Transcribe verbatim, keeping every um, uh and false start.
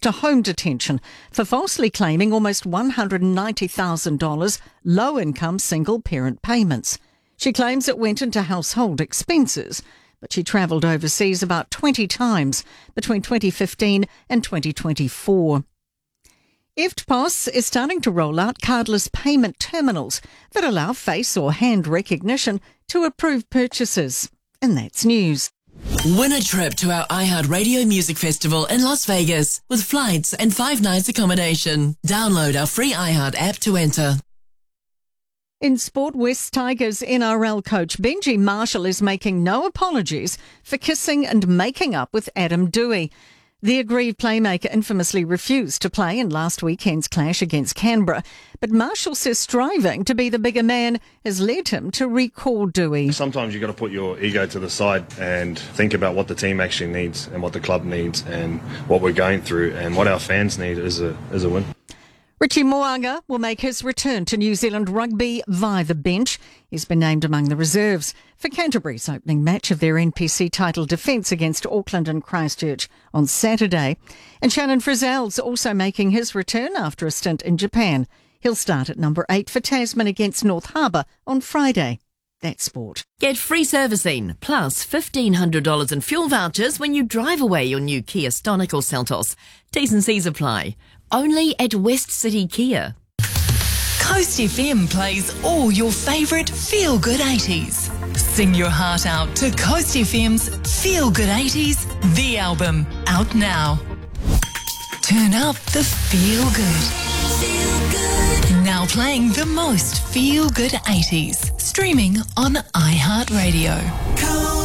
sentenced to home detention for falsely claiming almost one hundred ninety thousand dollars low-income single-parent payments. She claims it went into household expenses, but she travelled overseas about twenty times between twenty fifteen and twenty twenty-four. E F T P O S is starting to roll out cardless payment terminals that allow face or hand recognition to approve purchases. And that's news. Win a trip to our iHeartRadio Music Festival in Las Vegas with flights and five nights accommodation. Download our free iHeart app to enter. In sport, West Tigers N R L coach Benji Marshall is making no apologies for kissing and making up with Adam Dewey. The aggrieved playmaker infamously refused to play in last weekend's clash against Canberra, but Marshall says striving to be the bigger man has led him to recall Dewey. Sometimes you've got to put your ego to the side and think about what the team actually needs and what the club needs and what we're going through and what our fans need is a, is a win. Richie Mo'unga will make his return to New Zealand rugby via the bench. He's been named among the reserves for Canterbury's opening match of their N P C title defence against Auckland and Christchurch on Saturday. And Shannon Frizzell's also making his return after a stint in Japan. He'll start at number eight for Tasman against North Harbour on Friday. That's sport. Get free servicing plus fifteen hundred dollars in fuel vouchers when you drive away your new Kia Stonic or Seltos. T's and C's apply. Only at West City Kia. Coast F M plays all your favourite feel-good eighties. Sing your heart out to Coast F M's Feel Good eighties, the album, out now. Turn up the feel good. Feel good. Now playing the most feel-good eighties. Streaming on iHeartRadio.